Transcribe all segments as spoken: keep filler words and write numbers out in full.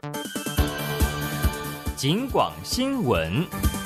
警广新闻。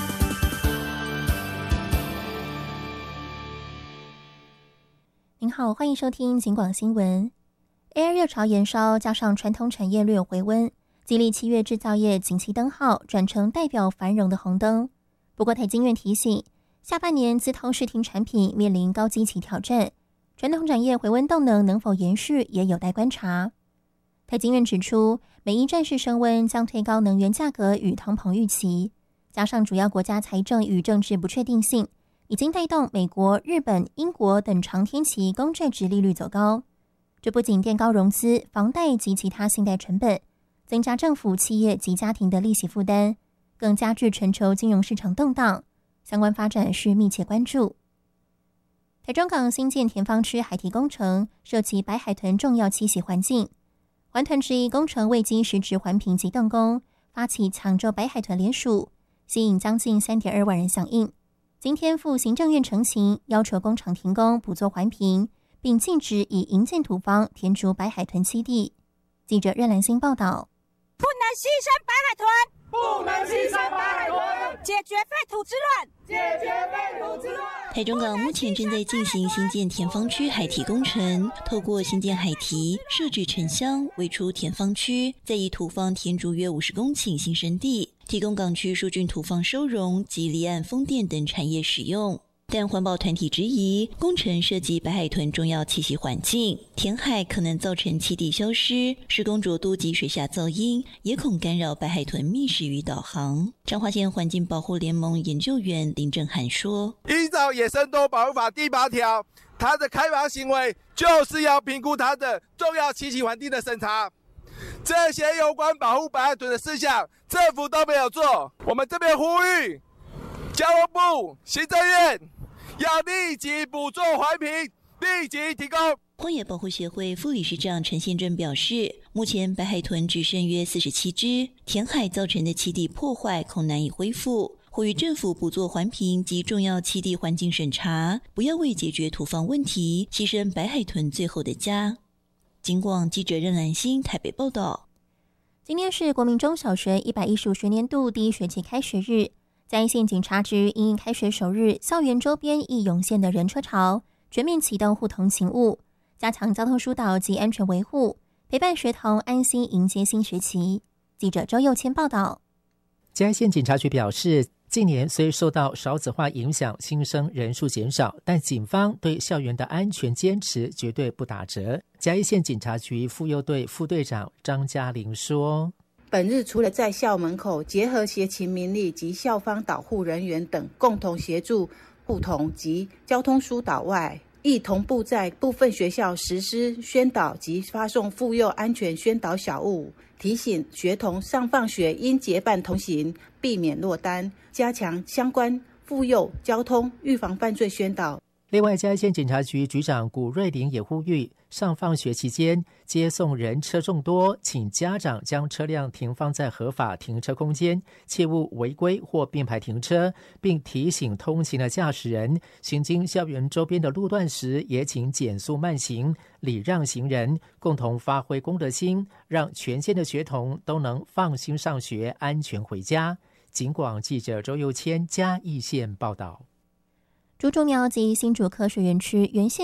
您好，欢迎收听警广新闻。A I 热潮延烧，加上传统产业略有回温，激励七月制造业景气灯号转成代表繁荣的红灯。不过台经院提醒，下半年资通视听产品面临高基期挑战，传统产业回温动能能否延续也有待观察。台经院指出，美伊战事升温将推高能源价格与通膨预期，加上主要国家财政与政治不确定性，已经带动美国、日本、英国等长天期公债殖利率走高。这不仅垫高融资、房贷及其他信贷成本，增加政府、企业及家庭的利息负担，更加剧全球金融市场动荡。相关发展需密切关注。台中港新建田方区海堤工程涉及白海豚重要栖息环境，环团质疑工程未经实质环评及动工，发起抢救白海豚联署，吸引将近 三点二万人响应。今天赴行政院陈情，要求工厂停工不做环评，并禁止以营建土方填筑白海豚栖地。记者任兰心报道。 不能牺牲白海豚， 不能牺牲白海豚， 解决废土之乱， 解决废土之乱。 台中港目前正在进行新建田方区海堤工程，透过新建海堤设置沉箱，围出田方区，再以土方填筑约五十公顷新生地，提供港区疏浚土方收容及离岸风电等产业使用。但环保团体质疑工程涉及白海豚重要栖息环境，填海可能造成栖地消失，施工浊度及水下噪音，也恐干扰白海豚觅食与导航。彰化县环境保护联盟研究员林正涵说， 依照野生动物保护法第八条，它的开发行为就是要评估它的重要栖息环境的审查，这些有关保护白海豚的事项政府都没有做。我们这边呼吁交通部、行政院要立即补做环评，立即提供。 荒野保护协会副理事长陈宪正表示，目前白海豚只剩约四十七只，填海造成的栖地破坏恐难以恢复，呼吁政府补做环评及重要栖地环境审查，不要为解决土方问题牺牲白海豚最后的家。警广记者任兰心台北报道。 今天是国民中小学一百一十五学年度第一学期开学日，嘉义县警察局因应开学首日校园周边易涌现的人车潮，全面启动互通勤务，加强交通疏导及安全维护，陪伴学童安心迎接新学期。记者周佑谦报道。 嘉义县警察局表示，近年虽受到少子化影响，新生人数减少，但警方对校园的安全坚持绝对不打折。嘉义县警察局妇幼队副队长张嘉玲说， 本日除了在校门口结合协勤民力及校方导护人员等共同协助互通及交通疏导外，亦同步在部分学校实施宣导及发送妇幼安全宣导小物，提醒学童上放学应结伴同行，避免落单，加强相关妇幼交通预防犯罪宣导。 另外，嘉义县警察局局长古瑞玲也呼吁，上放学期间接送人车众多，请家长将车辆停放在合法停车空间，切勿违规或并排停车，并提醒通勤的驾驶人，行经校园周边的路段时，也请减速慢行，礼让行人，共同发挥公德心，让全县的学童都能放心上学，安全回家。警广记者周佑谦嘉义县报道。 竹竹苗及新竹科学园区原县